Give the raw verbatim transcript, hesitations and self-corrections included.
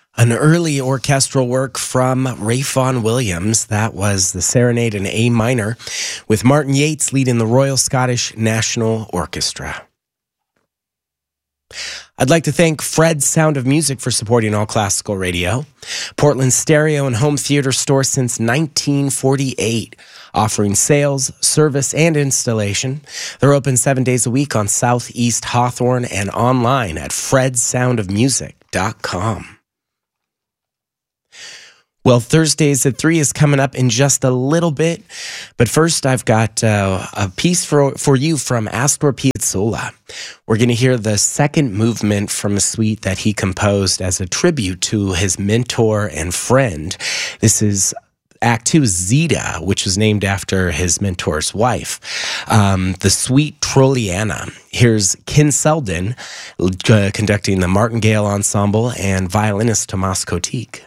An early orchestral work from Ralph Vaughan Williams. That was the Serenade in A minor, with Martin Yates leading the Royal Scottish National Orchestra. I'd like to thank Fred's Sound of Music for supporting All Classical Radio. Portland's stereo and home theater store since nineteen forty-eight, offering sales, service, and installation. They're open seven days a week on Southeast Hawthorne and online at freds sound of music dot com. Well, Thursdays at three is coming up in just a little bit. But first, I've got uh, a piece for, for you from Astor Piazzolla. We're going to hear the second movement from a suite that he composed as a tribute to his mentor and friend. This is Act Two, Zita, which was named after his mentor's wife. Um, the Suite Trolliana. Here's Ken Selden uh, conducting the Martingale Ensemble and violinist Tomas Kotik.